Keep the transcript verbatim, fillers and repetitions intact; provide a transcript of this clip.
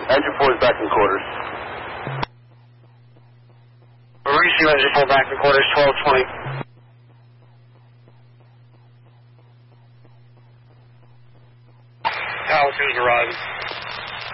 Engine four is back in quarters. Receive engine four back in quarters, twelve twenty. Tower two is arriving.